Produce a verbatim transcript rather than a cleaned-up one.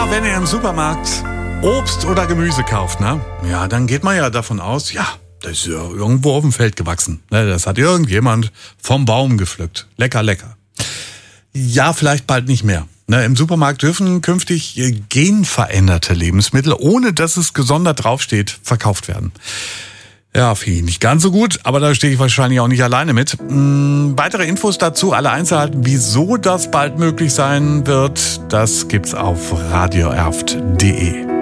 Ja, wenn ihr im Supermarkt Obst oder Gemüse kauft, ne? Ja, dann geht man ja davon aus, ja, das ist ja irgendwo auf dem Feld gewachsen. Ne? Das hat irgendjemand vom Baum gepflückt. Lecker, lecker. Ja, vielleicht bald nicht mehr. Ne, im Supermarkt dürfen künftig genveränderte Lebensmittel, ohne dass es gesondert draufsteht, verkauft werden. Ja, finde ich nicht ganz so gut, aber da stehe ich wahrscheinlich auch nicht alleine mit. Hm, weitere Infos dazu, alle Einzelheiten, wieso das bald möglich sein wird, das gibt's auf radioerft punkt de.